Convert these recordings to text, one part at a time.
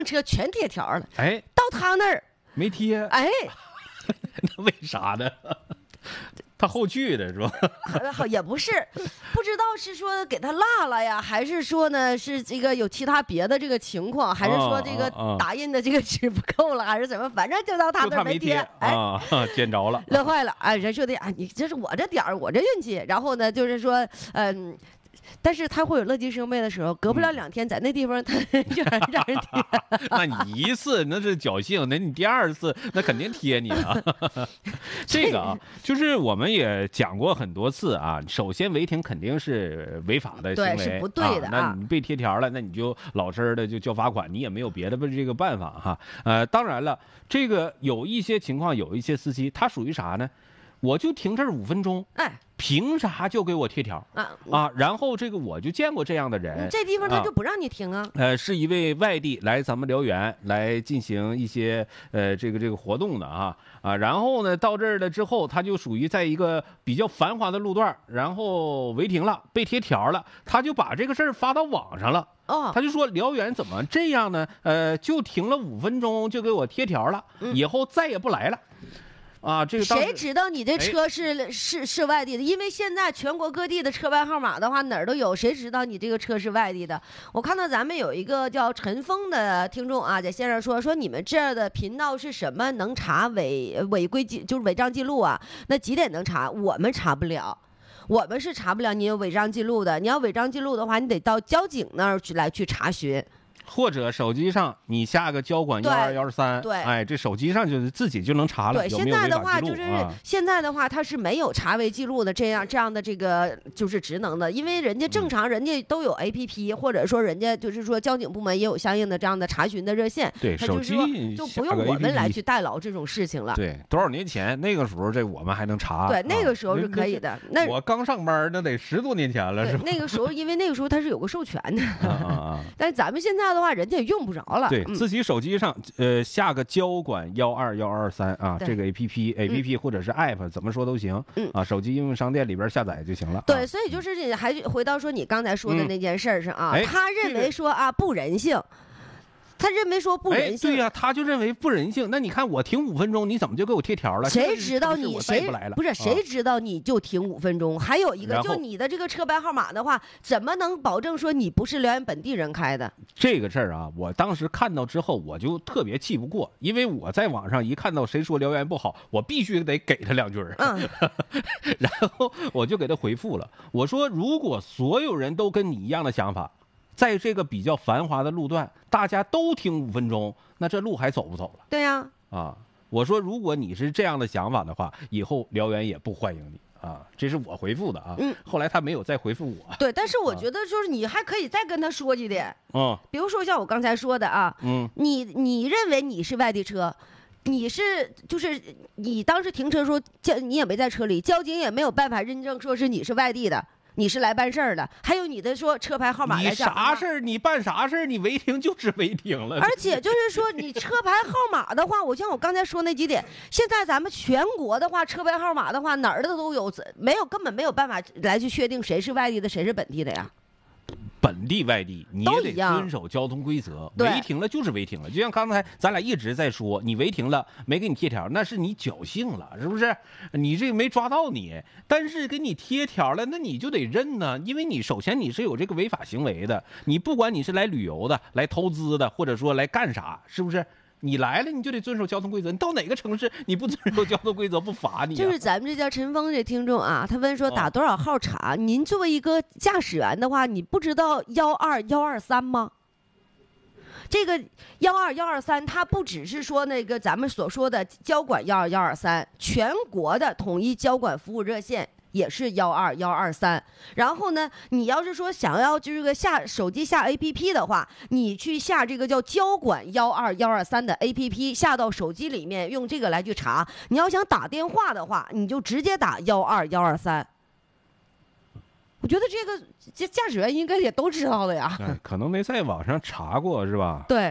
车全贴条了， 哎， 到他那儿没贴， 哎， 那为啥呢？他后去的是吧？ 好也不是，不知道是说给他落了呀，还是说呢是这个有其他别的这个情况，还是说这个打印的这个纸不够了，还是怎么？反正就到他那儿没贴， 哎，捡着了， 乐坏了啊！人说的啊，你这是我这点儿，我这运气。然后呢，就是说，但是他会有乐极生悲的时候，隔不了2天，在那地方他就让人贴。 那你一次那是侥幸，那你第2次那肯定贴你啊。这个啊，就是我们也讲过很多次啊。首先违停肯定是违法的行为， 对，是不对的那你被贴条了，那你就老实的就交罚款，你也没有别的这个办法哈。当然了，这个有一些情况，有一些司机他属于啥呢？我就停这儿5分钟， 哎， 凭啥就给我贴条然后这个我就见过这样的人， 这地方他就不让你停啊。 是一位外地来咱们辽源来进行一些这个活动的然后呢到这儿了之后，他就属于在一个比较繁华的路段，然后违停了，被贴条了，他就把这个事儿发到网上了。他就说辽源怎么这样呢？就停了5分钟就给我贴条了，以后再也不来了。这个谁知道你这车是外地的？因为现在全国各地的车牌号码的话哪儿都有，谁知道你这个车是外地的？我看到咱们有一个叫陈峰的听众啊，在线上说你们这儿的频道是什么能查违规就是违章记录啊？那几点能查？我们查不了。我们是查不了你有违章记录的。你要违章记录的话，你得到交警那儿去查询。 或者手机上你下个交管12123， 对， 哎，这手机上就是自己就能查了。 对，现在的话就是现在的话，它是没有查违记录的这样的这个就是职能的，因为人家正常人家都有 APP，或者说人家就是说交警部门也有相应的这样的查询的热线， 对， 手机就不用我们来去代劳这种事情了。 对，多少年前那个时候这我们还能查， 对，那个时候是可以的。那我刚上班那得10多年前了，是吧？ 那个时候因为那个时候它是有个授权的，但是咱们现在的话，人家也用不着了。 对，自己手机上下个交管12123啊，这个 APP 或者是 App 怎么说都行，手机应用商店里边下载就行了。 对，所以就是还回到说你刚才说的那件事上啊，他认为说不人性。他认为说不人性， 对呀，他就认为不人性。那你看我停5分钟，你怎么就给我贴条了？ 谁知道你谁不是谁知道你就停5分钟？还有一个，就你的这个车牌号码的话，怎么能保证说你不是辽源本地人开的？ 这个事儿啊，我当时看到之后，我就特别气不过，因为我在网上一看到谁说辽源不好，我必须得给他2句然后我就给他回复了，我说如果所有人都跟你一样的想法。在这个比较繁华的路段，大家都停5分钟，那这路还走不走了？ 对呀， 我说如果你是这样的想法的话，以后辽源也不欢迎你这是我回复的后来他没有再回复我。 对，但是我觉得就是你还可以再跟他说几点，比如说像我刚才说的你认为你是外地车。就是你当时停车说你也没在车里，交警也没有办法认证说是你是外地的。你是来办事儿的，还有你的说车牌号码来讲， 你啥事儿？你办啥事儿？你违停就是违停了。 而且就是说，你车牌号码的话，像我刚才说那几点，现在咱们全国的话，车牌号码的话，哪儿的都有，根本没有办法来去确定谁是外地的，谁是本地的呀。 本地外地你也得遵守交通规则，违停了就是违停了。就像刚才咱俩一直在说，你违停了没给你贴条，那是你侥幸了，是不是？你这没抓到你，但是给你贴条了，那你就得认呢，因为你首先你是有这个违法行为的，你不管你是来旅游的、来投资的，或者说来干啥，是不是？你来了你就得遵守交通规则，你到哪个城市你不遵守交通规则不罚你就是咱们这叫陈峰这听众啊，他问说打多少号查？您作为一个驾驶员的话，你不知道12123吗？这个12123，它不只是说那个咱们所说的交管12123，全国的统一交管服务热线也是12123。然后呢，你要是说想要这个手机下 APP 的话，你去下这个叫交管12123的 APP， 下到手机里面用这个来去查。你要想打电话的话，你就直接打12123。我觉得这个驾驶员应该也都知道的呀。 可能没在网上查过是吧？ 对。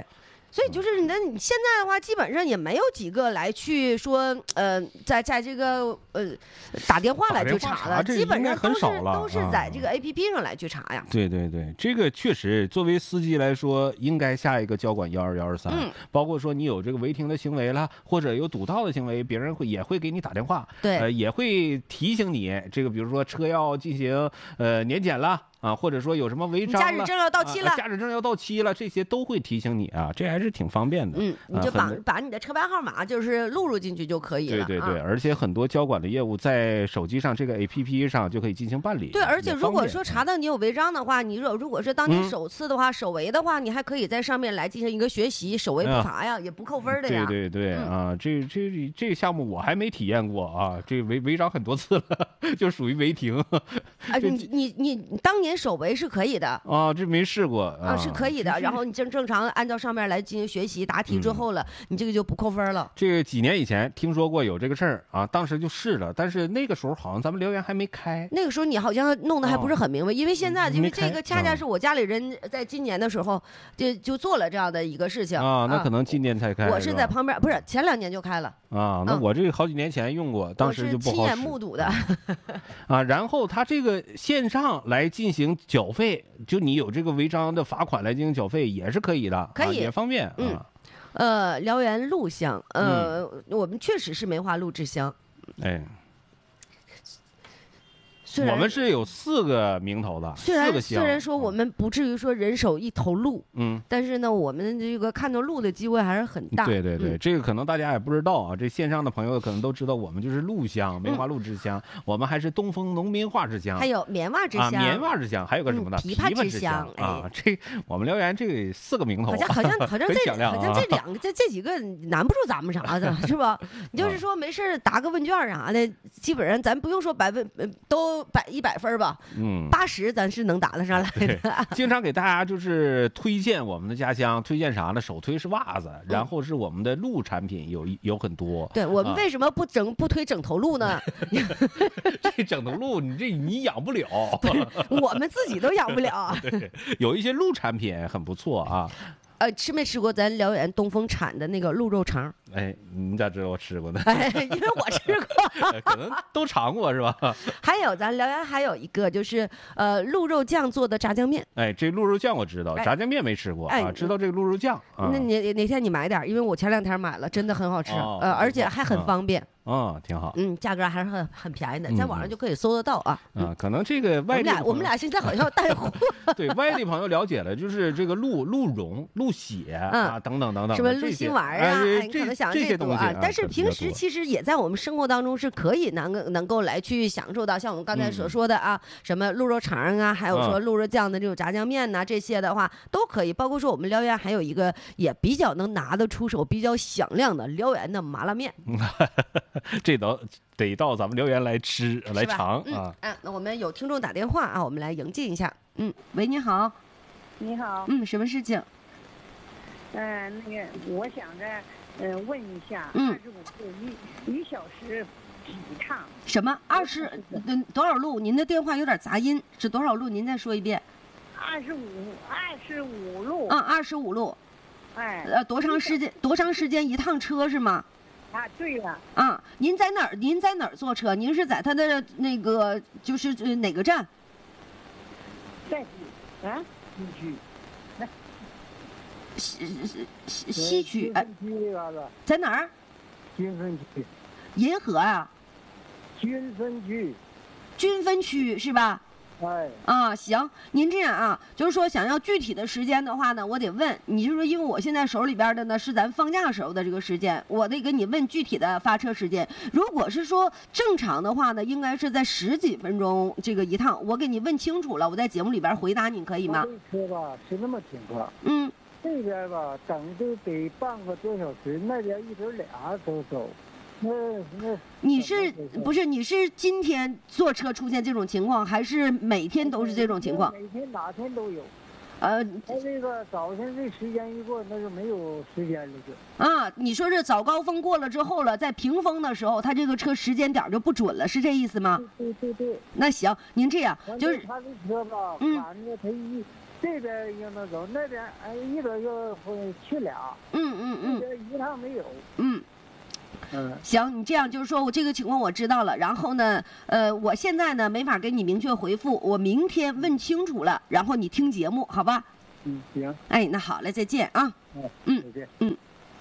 所以就是你现在的话，基本上也没有几个来去说，在这个打电话来去查了，基本上都是在这个 APP 上来去查呀。 对对对，这个确实作为司机来说，应该下一个交管12123，包括说你有这个违停的行为了，或者有堵道的行为，别人也会给你打电话， 对， 也会提醒你这个，比如说车要进行年检了。啊，或者说有什么违章了， 驾驶证要到期了， 驾驶证要到期了，这些都会提醒你啊，这还是挺方便的。 你就把你的车牌号码就是录入进去就可以了。 对对对，而且很多交管的业务在手机上这个 APP 上就可以进行办理。 对，而且如果说查到你有违章的话，你如果是当天首次的话，首违的话，你还可以在上面来进行一个学习，首违不罚呀，也不扣分的呀。 对对对啊，这个项目我还没体验过啊，这违章很多次了，就属于违停。 啊，你当年首违是可以的啊，这没试过啊，是可以的。然后你正常按照上面来进行学习答题之后了，你这个就不扣分了。 这个几年以前听说过有这个事儿啊，当时就试了，但是那个时候好像咱们辽源还没开。 那个时候你好像弄得还不是很明白，因为现在因为这个恰恰是我家里人在今年的时候就做了这样的一个事情啊，那可能今年才开。 我是在旁边，不是前2年就开了啊。那我这个好几年前用过，当时就不好使。 亲眼目睹的啊。然后他这个线上来进行缴费，就你有这个违章的罚款来进行缴费也是可以的， 可以也方便辽源路乡，我们确实是梅花路之乡， 哎。我们是有4个名头的， 虽然说我们不至于说人手一头鹿，但是呢，我们这个看到鹿的机会还是很大。 对对对，这个可能大家也不知道啊，这线上的朋友可能都知道，我们就是鹿乡，梅花鹿之乡，我们还是东风农民化之乡， 还有棉袜之乡， 棉袜之乡，还有个什么呢？ 琵琶之乡啊！这我们辽源这个4个名头， 好像这几个难不住咱们啥的，是吧？你就是说没事答个问卷啥的，基本上咱不用说100分吧，80咱是能答得上来的。 经常给大家就是推荐我们的家乡，推荐啥呢？首推是袜子，然后是我们的鹿产品有很多。 对，我们为什么不推整头鹿呢？ 这整头鹿你养不了， 我们自己都养不了。 对，有一些鹿产品很不错啊。 吃没吃过咱辽源东风产的那个鹿肉肠？ 哎，你咋知道我吃过呢？ 因为我吃过， 可能都尝过是吧？ 还有咱辽源还有一个就是鹿肉酱做的炸酱面。 哎，这鹿肉酱我知道，炸酱面没吃过啊，知道这个鹿肉酱。 那你哪天你买点，因为我前2天买了，真的很好吃，而且还很方便。 挺好。 价格还是很便宜的，在网上就可以搜得到啊。 可能这个外地我们俩现在好像要带货。 对，外地朋友了解了，就是这个鹿茸、鹿血啊，等等等等， 什么鹿心丸啊，你可能想这些东西。但是平时其实也在我们生活当中是可以能够来去享受到，像我们刚才所说的啊，什么鹿肉肠啊，还有说鹿肉酱的这种炸酱面呐，这些的话都可以。包括说我们辽源还有一个也比较能拿得出手、比较响亮的辽源的麻辣面。 这得到咱们辽源来吃来尝啊！ 那我们有听众打电话啊，我们来迎接一下。喂，你好。 你好。 什么事情？ 那个我想着问一下，25路1小时几趟？ 什么20多少路？您的电话有点杂音，是多少路？您再说一遍。 25路。 25路。 哎。 多长时间一趟车是吗？ 对了。 您在哪儿坐车？您是在他的那个就是哪个站？ 在西区。在哪儿？ 军分区。 银河啊。 军分区。 军分区是吧？行，您这样啊，就是说想要具体的时间的话呢，我得问你，就是说因为我现在手里边的呢是咱放假时候的这个时间，我得跟你问具体的发车时间。如果是说正常的话呢，应该是在10几分钟这个一趟，我给你问清楚了，我在节目里边回答你，可以吗？ 这车吧是那么情况，这边吧等都得半个多小时，那边一直俩都走。 你是今天坐车出现这种情况，还是每天都是这种情况？ 每天哪天都有。 他这个早晨这时间一过，那就没有时间了就。 你说这早高峰过了之后了，在平峰的时候，他这个车时间点就不准了，是这意思吗？ 对。 那行，您这样就是他这车吧，反正他这边应能走，那边一周就会去俩。这边一趟没有。 行，你这样就是说我这个情况我知道了，然后呢，我现在呢没法给你明确回复，我明天问清楚了，然后你听节目，好吧？ 行。 哎，那好嘞，再见啊。 再见。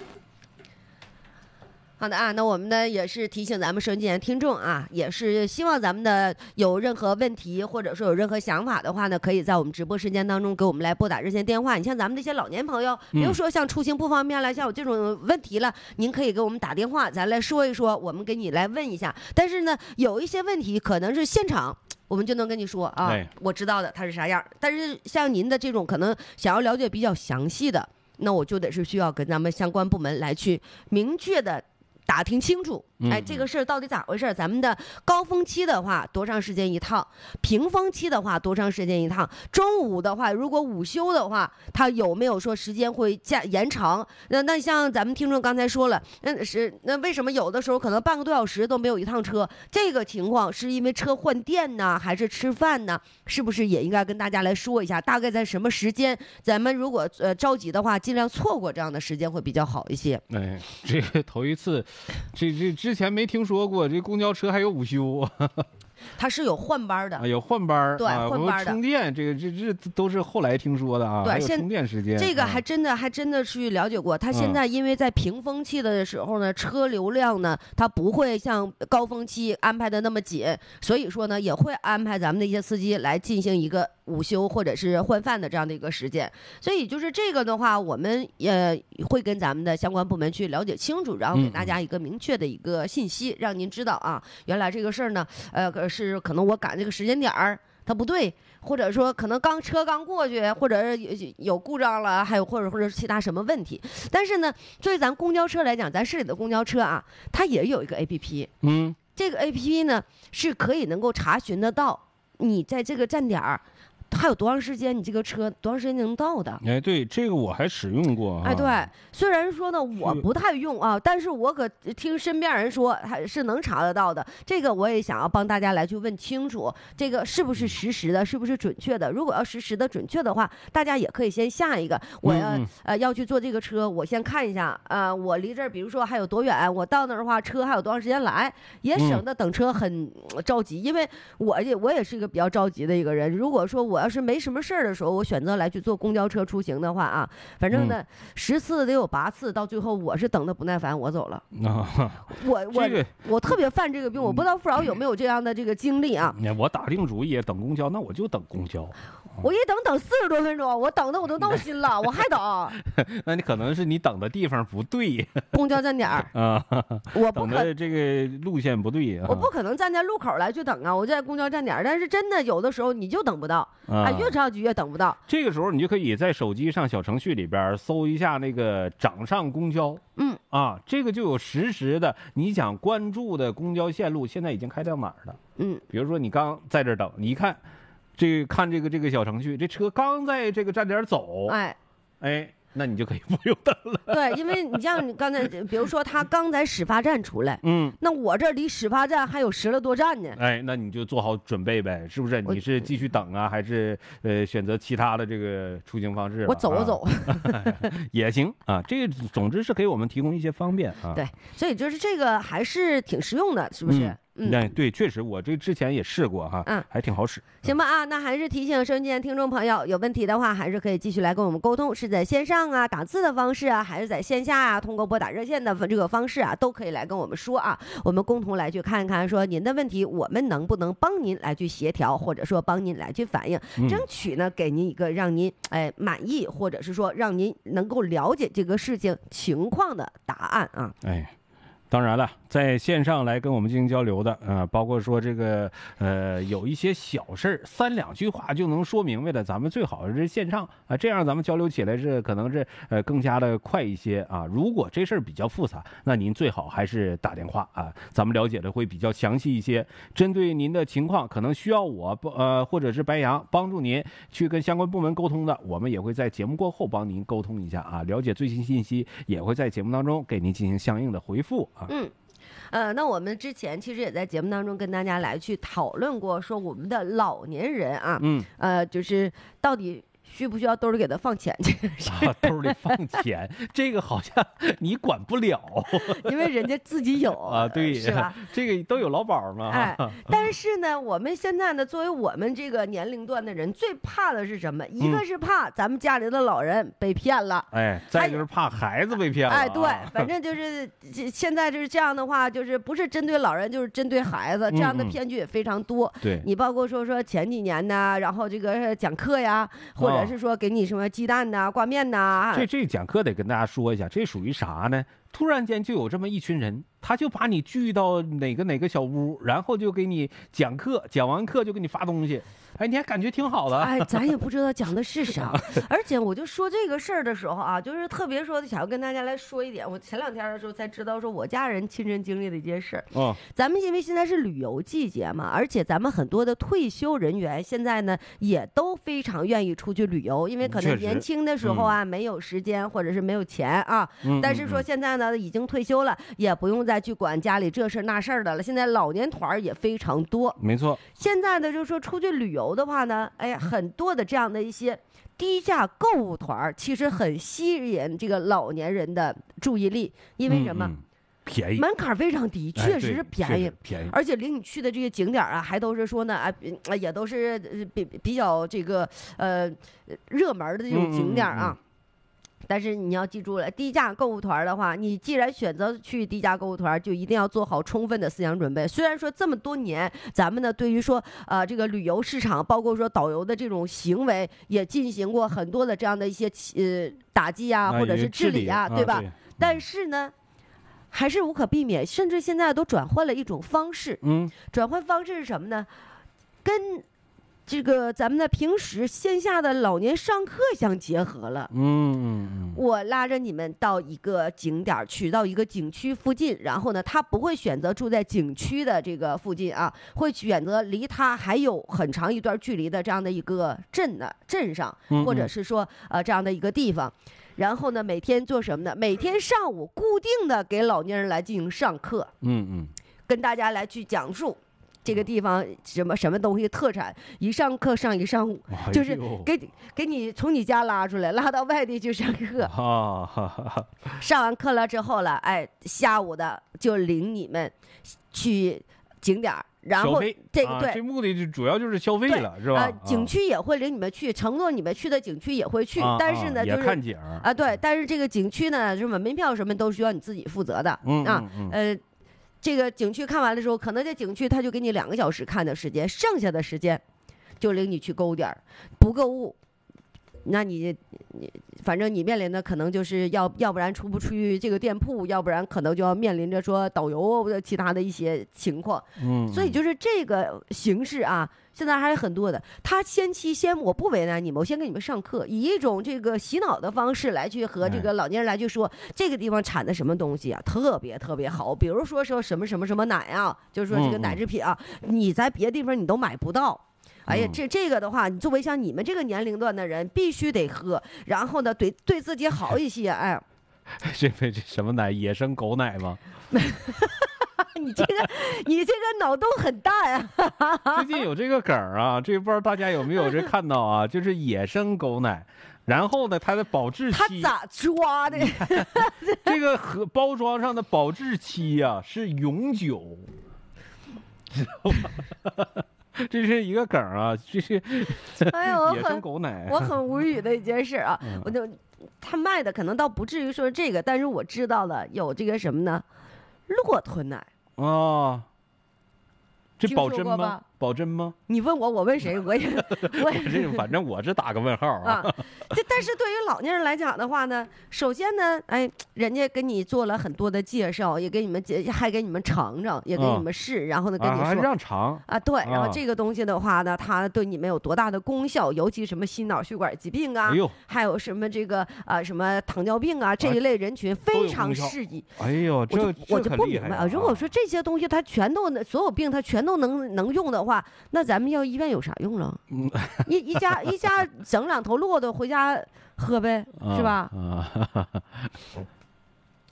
好的啊，那我们呢也是提醒咱们收音机前听众啊，也是希望咱们的有任何问题或者说有任何想法的话呢，可以在我们直播时间当中给我们来拨打热线电话。你像咱们这些老年朋友，比如说像出行不方便了，像有这种问题了，您可以给我们打电话，咱来说一说，我们给你来问一下。但是呢，有一些问题可能是现场我们就能跟你说啊，我知道的它是啥样。但是像您的这种可能想要了解比较详细的，那我就得是需要跟咱们相关部门来去明确的打听清楚，哎，这个事儿到底咋回事？咱们的高峰期的话多长时间一趟？平峰期的话多长时间一趟？中午的话，如果午休的话，它有没有说时间会延长？那像咱们听众刚才说了，那为什么有的时候可能半个多小时都没有一趟车？这个情况是因为车换电呢，还是吃饭呢？是不是也应该跟大家来说一下？大概在什么时间？咱们如果着急的话，尽量错过这样的时间会比较好一些。 哎，这个头一次。这之前没听说过，这公交车还有午休。 它是有换班的， 有换班， 对，换班的充电，这都是后来听说的啊。 对， 还有充电时间， 这个还真的去了解过。它现在因为在平峰期的时候呢，车流量呢，它不会像高峰期安排的那么紧，所以说呢，也会安排咱们的一些司机来进行一个午休或者是换饭的这样的一个时间。所以就是这个的话，我们也会跟咱们的相关部门去了解清楚，然后给大家一个明确的一个信息，让您知道啊，原来这个事儿呢，是可能我赶这个时间点儿它不对，或者说可能车刚过去，或者有故障了，还有或者其他什么问题。但是呢，作为咱公交车来讲，咱市里的公交车啊，它也有一个 APP，这个 APP 呢是可以能够查询得到你在这个站点儿还有多长时间，你这个车多长时间能到的？ 哎，对，这个我还使用过。 哎，对，虽然说呢我不太用啊，但是我可听身边人说还是能查得到的。这个我也想要帮大家来去问清楚，这个是不是实时的，是不是准确的？如果要实时的、准确的话，大家也可以先下一个。我要去坐这个车，我先看一下我离这儿，比如说还有多远，我到那儿的话，车还有多长时间来，也省得等车很着急。因为我也是一个比较着急的一个人。如果说我要是没什么事儿的时候，我选择来去坐公交车出行的话啊，反正呢10次得有8次，到最后我是等的不耐烦，我走了。我特别犯这个病，我不知道富饶有没有这样的这个经历啊？ 我打定主意等公交，那我就等公交。 我一等40多分钟，我等的我都闹心了，我还等。 那你可能是你等的地方不对， 公交站点啊，我等的这个路线不对啊。 我不可能站在路口来去等啊，我在公交站点，但是真的有的时候你就等不到啊，越着急越等不到。 这个时候你就可以在手机上小程序里边搜一下那个掌上公交，这个就有实时的你想关注的公交线路现在已经开到哪儿了。比如说你刚在这等，你一看。看这个小程序，这车刚在这个站点走，那你就可以不用等了。 对，因为你像你刚才，比如说他刚在始发站出来，那我这离始发站还有10来多站呢。 那你就做好准备呗，是不是？你是继续等啊，还是选择其他的这个出行方式？ 我走也行啊。这个总之是给我们提供一些方便啊。 对，所以就是这个还是挺实用的，是不是？ 对，确实，我这之前也试过哈，还挺好使。 行吧啊，那还是提醒收音机前听众朋友，有问题的话还是可以继续来跟我们沟通，是在线上啊打字的方式啊，还是在线下啊通过拨打热线的这个方式啊，都可以来跟我们说啊，我们共同来去看看说您的问题，我们能不能帮您来去协调，或者说帮您来去反映，争取呢给您一个让您满意，或者是说让您能够了解这个事情情况的答案啊。 当然了，在线上来跟我们进行交流的，包括说这个有一些小事儿，3、2句话就能说明白的，咱们最好是线上啊，这样咱们交流起来是可能是更加的快一些啊。如果这事儿比较复杂，那您最好还是打电话啊，咱们了解的会比较详细一些。针对您的情况，可能需要我或者是白杨帮助您去跟相关部门沟通的，我们也会在节目过后帮您沟通一下啊，了解最新信息，也会在节目当中给您进行相应的回复。 那我们之前其实也在节目当中跟大家来去讨论过，说我们的老年人啊，就是到底需不需要兜里给他放钱去？ 兜里放钱，这个好像你管不了， 因为人家自己有啊，对， 是吧？ 这个都有劳保嘛。 哎，但是呢，我们现在呢，作为我们这个年龄段的人，最怕的是什么？一个是怕咱们家里的老人被骗了， 哎，再就是怕孩子被骗了。 哎，对，反正就是现在就是这样的话，就是不是针对老人，就是针对孩子，这样的骗局也非常多。 对， 你包括说前几年呢，然后这个讲课呀，或者是说给你什么鸡蛋呐、挂面呐。 这讲课得跟大家说一下，这属于啥呢？突然间就有这么一群人，他就把你聚到哪个小屋，然后就给你讲课，讲完课就给你发东西。哎，你还感觉挺好的。 哎，咱也不知道讲的是啥。而且我就说这个事儿的时候啊，就是特别说想要跟大家来说一点，我前2天的时候才知道说我家人亲身经历的一件事儿。 哦， 咱们因为现在是旅游季节嘛，而且咱们很多的退休人员现在呢也都非常愿意出去旅游，因为可能年轻的时候啊没有时间或者是没有钱啊，但是说现在呢已经退休了，也不用再去管家里这事那事儿的了。现在老年团也非常多， 没错。 现在呢就是说出去旅游的话呢，哎呀，很多的这样的一些低价购物团其实很吸引这个老年人的注意力，因为什么？ 便宜， 门槛非常低，确实是便宜， 便宜， 而且领你去的这些景点啊，还都是说呢，也都是比较这个热门的这种景点啊。但是你要记住了，低价购物团的话，你既然选择去低价购物团，就一定要做好充分的思想准备。虽然说这么多年，咱们呢对于说这个旅游市场，包括说导游的这种行为，也进行过很多的这样的一些打击啊，或者是治理啊，对吧？但是呢，还是无可避免，甚至现在都转换了一种方式。转换方式是什么呢？跟这个咱们的平时线下的老年上课相结合了。我拉着你们到一个景点去，到一个景区附近，然后呢，他不会选择住在景区的这个附近啊，会选择离他还有很长一段距离的这样的一个镇上，或者是说这样的一个地方。然后呢，每天做什么呢？每天上午固定的给老年人来进行上课，跟大家来去讲述这个地方什么东西特产，一上课上一上午，就是给你从你家拉出来，拉到外地去上课。上完课了之后了，哎，下午的就领你们去景点。然后这个对， 这目的主要就是消费了，是吧？ 景区也会领你们去，承诺你们去的景区也会去，但是呢，就是看景啊，对，但是这个景区呢，什么门票什么都需要你自己负责的这个景区看完的时候，可能这景区他就给你2个小时看的时间，剩下的时间就领你去购物点，不购物，那你反正你面临的可能就是要不然出不去这个店铺，要不然可能就要面临着说导游的其他的一些情况。所以就是这个形式啊，现在还有很多的。他我不为难你们，我先给你们上课，以一种这个洗脑的方式来去和这个老年人来去说，这个地方产的什么东西啊，特别特别好。比如说什么奶啊，就是说这个奶制品啊，你在别的地方你都买不到。哎呀，这个的话，你作为像你们这个年龄段的人，必须得喝，然后呢，对自己好一些。哎， 这什么奶？野生狗奶吗？ 你这个脑洞很大呀！ 最近有这个梗啊，这不知道大家有没有看到啊？就是野生狗奶，然后呢，它的保质期， 它咋抓的？ 这个和包装上的保质期呀是永久，知道吧？这是一个梗啊，这是野生狗奶。 我很无语的一件事啊，他卖的可能倒不至于说这个，但是我知道了有这个什么呢？骆驼奶啊，这保真吗？ 保真吗？ 你问我，我问谁？我也反正我是打个问号啊。 但是对于老年人来讲的话呢，首先呢，哎，人家给你做了很多的介绍，也给你们还给你们尝尝，也给你们试，然后呢跟你说还让尝啊，对，然后这个东西的话呢，它对你们有多大的功效，尤其什么心脑血管疾病啊，还有什么这个什么糖尿病啊这一类人群非常适宜。 哎呦， 我就不明白啊，如果说这些东西它全都所有病它全都能用的话，那咱们要医院有啥用了？一家整2头骆驼回家喝呗，是吧？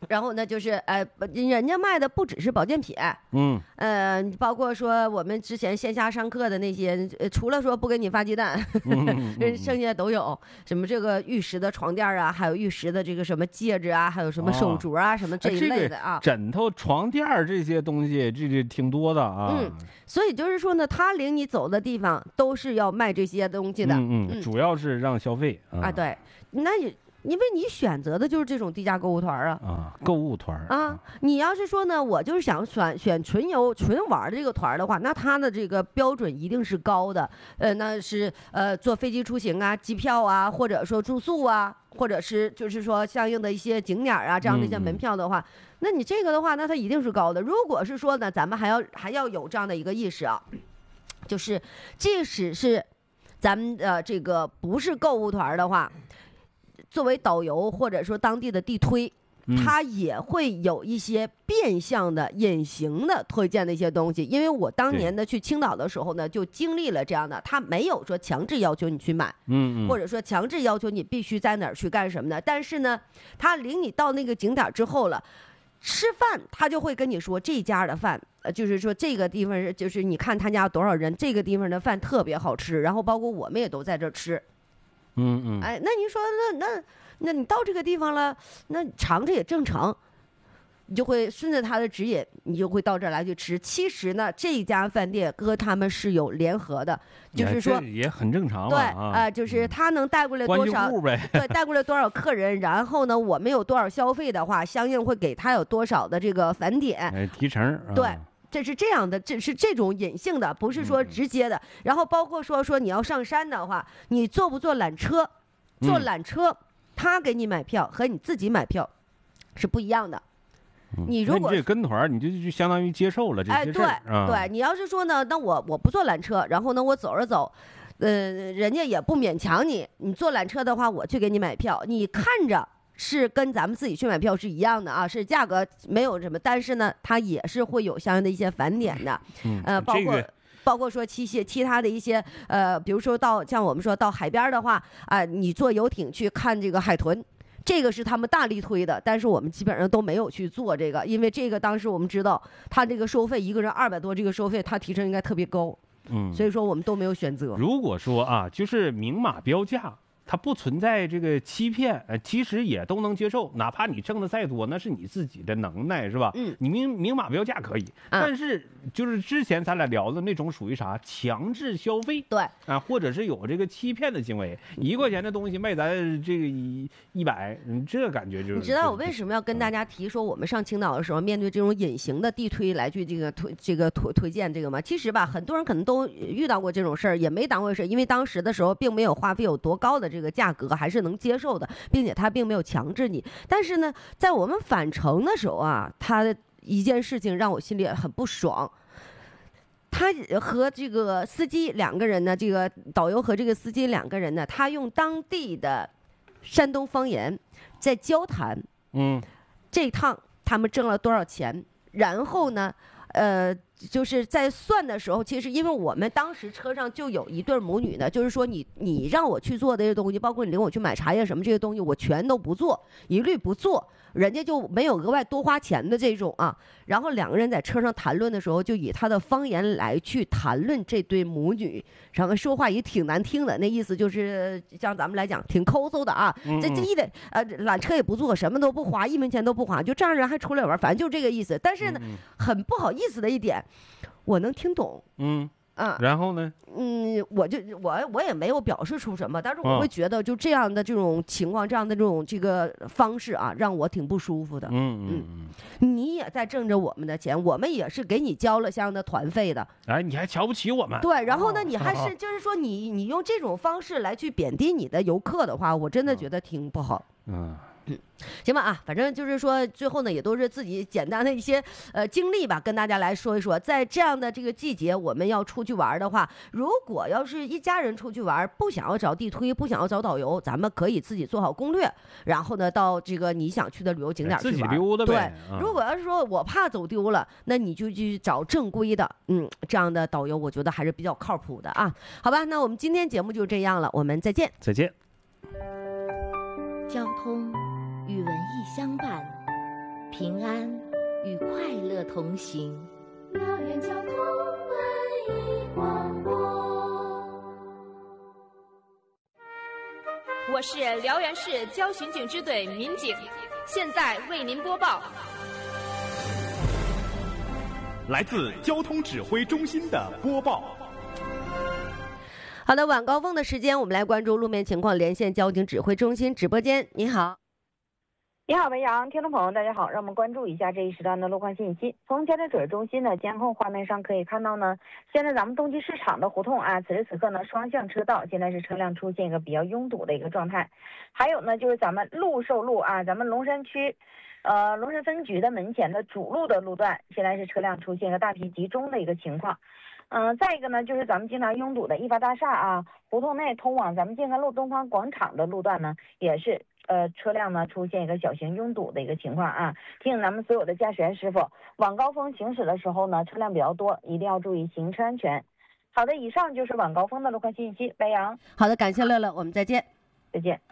然后呢，就是人家卖的不只是保健品，包括说我们之前线下上课的那些，除了说不给你发鸡蛋，剩下都有什么这个玉石的床垫啊，还有玉石的这个什么戒指啊，还有什么手镯啊，什么这一类的啊， 枕头、床垫这些东西，这挺多的啊。 所以就是说呢，他领你走的地方都是要卖这些东西的， 主要是让消费啊，对，那也。因为你选择的就是这种低价购物团购物团你要是说呢，我就是想选纯游纯玩的这个团的话，那它的这个标准一定是高的，那是坐飞机出行啊、机票啊，或者说住宿啊，或者是就是说相应的一些景点啊这样的一些门票的话，那你这个的话，那它一定是高的。如果是说呢，咱们还要有这样的一个意识啊，就是即使是咱们这个不是购物团的话。作为导游或者说当地的地推，它也会有一些变相的隐形的推荐的一些东西。因为我当年呢去青岛的时候呢，就经历了这样的，他没有说强制要求你去买，或者说强制要求你必须在哪儿去干什么的。但是呢，他领你到那个景点之后了，吃饭他就会跟你说这家的饭，就是说这个地方就是你看他家多少人，这个地方的饭特别好吃，然后包括我们也都在这吃。那您说那你到这个地方了，那尝着也正常，你就会顺着他的指引，你就会到这儿来去吃。其实呢，这家饭店和他们是有联合的，就是说也很正常对就是他能带过来多少，对，带过来多少客人，然后呢，我们有多少消费的话，相应会给他有多少的这个返点， 提成， 对。这是这样的，这是这种隐性的，不是说直接的。然后包括说你要上山的话，你坐不坐缆车？坐缆车，他给你买票和你自己买票是不一样的。你如果这跟团，你就相当于接受了这些事儿。 对，你要是说呢，那我不坐缆车，然后呢我走着走，人家也不勉强你。你坐缆车的话，我去给你买票，你看着。是跟咱们自己去买票是一样的啊，是价格没有什么，但是呢，它也是会有相应的一些返点的，包括说其他的一些比如说像我们说到海边的话你坐游艇去看这个海豚，这个是他们大力推的，但是我们基本上都没有去做这个，因为这个当时我们知道他这个收费一个人200多，这个收费他提成应该特别高，所以说我们都没有选择。 如果说就是明码标价。它不存在这个欺骗，其实也都能接受，哪怕你挣的再多，那是你自己的能耐，是吧？你明码标价可以，但是就是之前咱俩聊的那种属于啥强制消费， 对或者是有这个欺骗的行为，1块钱的东西卖咱这个100，这感觉就是。 你知道我为什么要跟大家提说，我们上青岛的时候，面对这种隐形的地推来去推荐这个吗？其实吧，很多人可能都遇到过这种事儿，也没当回事，因为当时的时候并没有花费有多高的这个价格，还是能接受的，并且他并没有强制你。但是呢，在我们返程的时候他的一件事情让我心里很不爽。他和这个司机2个人呢，这个导游和这个司机2个人呢，他用当地的山东方言在交谈。这趟他们挣了多少钱？然后呢，就是在算的时候，其实因为我们当时车上就有一对母女呢，就是说你让我去做的这些东西，包括你领我去买茶叶什么这些东西，我全都不做，一律不做，人家就没有额外多花钱的这种然后2个人在车上谈论的时候，就以他的方言来去谈论这对母女，然后说话也挺难听的，那意思就是像咱们来讲挺抠搜的这一点缆车也不坐，什么都不花，1分钱都不花，就这样人还出来玩，反正就这个意思。但是呢，很不好意思的一点，我能听懂， 然后呢？ 我也没有表示出什么，但是我会觉得就这样的这种情况，这样的这个方式让我挺不舒服的。你也在挣着我们的钱，我们也是给你交了相应的团费的。 你还瞧不起我们？ 对，然后呢，你还是就是说你用这种方式来去贬低你的游客的话，我真的觉得挺不好。行吧反正就是说最后呢也都是自己简单的一些经历吧，跟大家来说一说。在这样的这个季节，我们要出去玩的话，如果要是一家人出去玩，不想要找地推，不想要找导游，咱们可以自己做好攻略，然后呢到这个你想去的旅游景点去玩， 自己溜达呗。 对，如果要是说我怕走丢了，那你就去找正规的这样的导游，我觉得还是比较靠谱的好吧，那我们今天节目就这样了，我们再见。 再见。 交通与文艺相伴， 平安与快乐同行。 辽源交通文艺广播， 我是辽源市交巡警支队民警，现在为您播报。 来自交通指挥中心的播报。 好的，晚高峰的时间，我们来关注路面情况，连线交警指挥中心直播间。你好。 你好，文阳，听众朋友，大家好，让我们关注一下这一时段的路况信息。从交警指挥中心的监控画面上可以看到呢，现在咱们冬季市场的胡同啊，此时此刻呢，双向车道现在是车辆出现一个比较拥堵的一个状态。还有呢，就是咱们陆寿路啊，咱们龙山区，龙山分局的门前的主路的路段，现在是车辆出现一个大批集中的一个情况。再一个呢，就是咱们经常拥堵的一发大厦啊，胡同内通往咱们建安路东方广场的路段呢，也是车辆呢出现一个小型拥堵的一个情况啊。提醒咱们所有的驾驶员师傅，晚高峰行驶的时候呢，车辆比较多，一定要注意行车安全。好的，以上就是晚高峰的路况信息。白杨。 好的，感谢乐乐，我们再见。 再见。